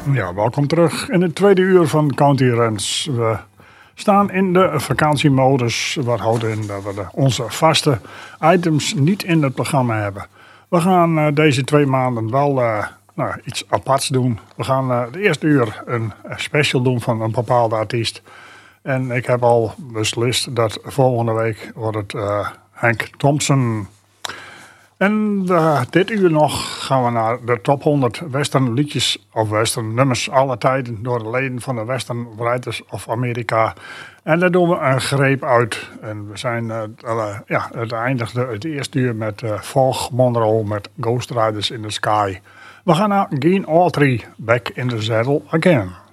Ja, welkom terug in het tweede uur van County Runs. We staan in de vakantiemodus. Wat houdt in dat we onze vaste items niet in het programma hebben. We gaan deze 2 maanden wel iets aparts doen. We gaan de eerste uur een special doen van een bepaalde artiest. En ik heb al beslist dat volgende week wordt het Hank Thompson. En dit uur nog gaan we naar de top 100 western liedjes of western nummers alle tijden door de leden van de Western Writers of America. En daar doen we een greep uit. En we zijn het eindigde het eerste uur met Fog Monroe met Ghost Riders in the Sky. We gaan naar Gene Autry, Back in the Saddle Again.